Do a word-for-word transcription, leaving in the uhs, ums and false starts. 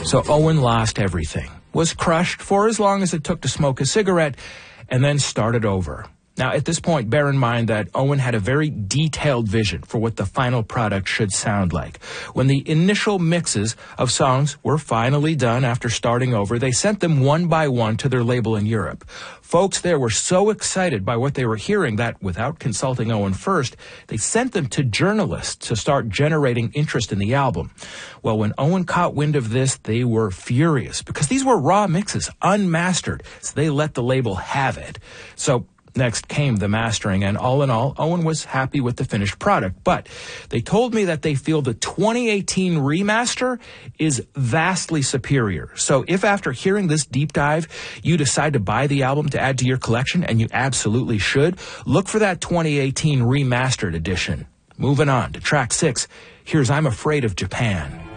So Owen lost everything, was crushed for as long as it took to smoke a cigarette, and then started over. Now, at this point, bear in mind that Owen had a very detailed vision for what the final product should sound like. When the initial mixes of songs were finally done after starting over, they sent them one by one to their label in Europe. Folks there were so excited by what they were hearing that, without consulting Owen first, they sent them to journalists to start generating interest in the album. Well, when Owen caught wind of this, they were furious, because these were raw mixes, unmastered, so they let the label have it. So next came the mastering, and all in all, Owen was happy with the finished product. But they told me that they feel the twenty eighteen remaster is vastly superior. So if after hearing this deep dive, you decide to buy the album to add to your collection, and you absolutely should, look for that twenty eighteen remastered edition. Moving on to track six, here's I'm Afraid of Japan.